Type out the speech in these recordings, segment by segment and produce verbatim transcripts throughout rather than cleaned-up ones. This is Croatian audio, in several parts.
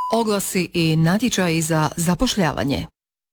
Oglasi i natječaji za zapošljavanje.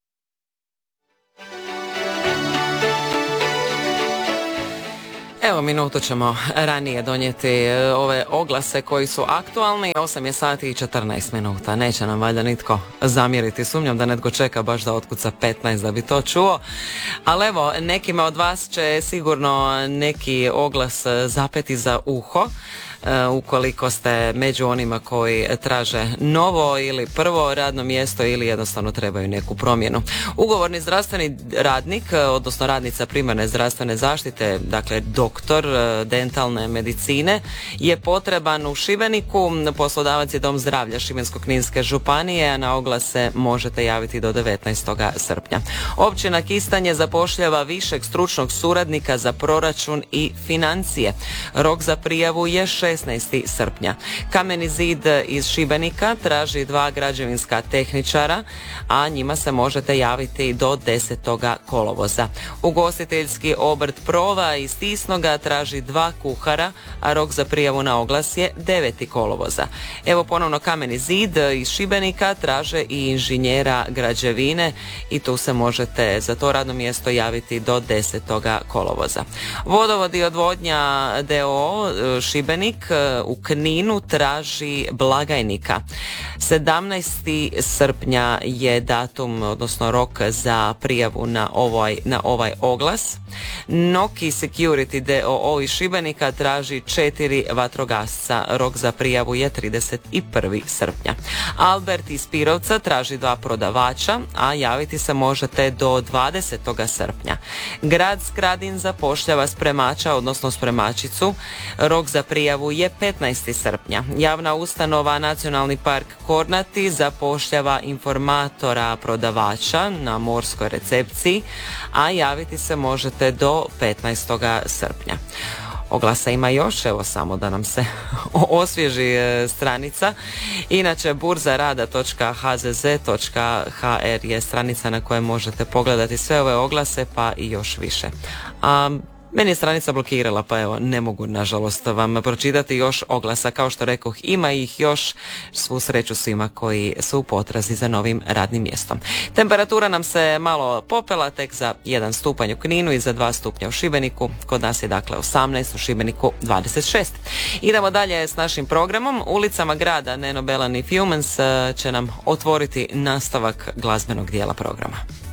Evo, minutu ćemo ranije donijeti ove oglase koji su aktualni. osam je sati i četrnaest minuta. Neće nam valjda nitko zamjeriti. Sumnjam da netko čeka baš da otkuca petnaest da bi to čuo. Ali evo, nekima od vas će sigurno neki oglas zapeti za uho. Uh, ukoliko ste među onima koji traže novo ili prvo radno mjesto ili jednostavno trebaju neku promjenu. Ugovorni zdravstveni radnik, odnosno radnica primarne zdravstvene zaštite, dakle doktor dentalne medicine, je potreban u Šibeniku. Poslodavac je Dom zdravlja Šibensko-kninske županije, a na oglase možete javiti do devetnaestog srpnja. Općina Kistanje zapošljava višeg stručnog suradnika za proračun i financije. Rok za prijavu je šesnaesti srpnja. Kameni zid iz Šibenika traži dva građevinska tehničara, a njima se možete javiti do desetog kolovoza. Ugostiteljski obrt Prova iz Tisnoga traži dva kuhara, a rok za prijavu na oglas je deveti kolovoza. Evo ponovno Kameni zid iz Šibenika traže i inženjera građevine i tu se možete za to radno mjesto javiti do desetog kolovoza. Vodovod i odvodnja d o o Šibenik u Kninu traži blagajnika. sedamnaesti srpnja je datum, odnosno rok za prijavu na ovaj, na ovaj oglas. Noki Security d o o iz Šibenika traži četiri vatrogasca. Rok za prijavu je trideset prvi srpnja. Albert iz Pirovca traži dva prodavača, a javiti se možete do dvadesetog srpnja. Grad Skradin zapošljava spremača, odnosno spremačicu. Rok za prijavu je petnaesti srpnja. Javna ustanova Nacionalni park Kornati zapošljava informatora prodavača na morskoj recepciji, a javiti se možete do petnaestog srpnja. Oglasa ima još, evo samo da nam se osvježi e, stranica. Inače, burzarada točka h z z točka h r je stranica na kojoj možete pogledati sve ove oglase, pa i još više. A meni je stranica blokirala, pa evo, ne mogu nažalost vam pročitati još oglasa. Kao što rekoh, ima ih još. Svu sreću svima koji su u potrazi za novim radnim mjestom. Temperatura nam se malo popela, tek za jedan stupanj u Kninu i za dva stupnja u Šibeniku. Kod nas je dakle osamnaest, u Šibeniku dvadeset šest. Idemo dalje s našim programom. Ulicama grada Neno Belan i Humans će nam otvoriti nastavak glazbenog dijela programa.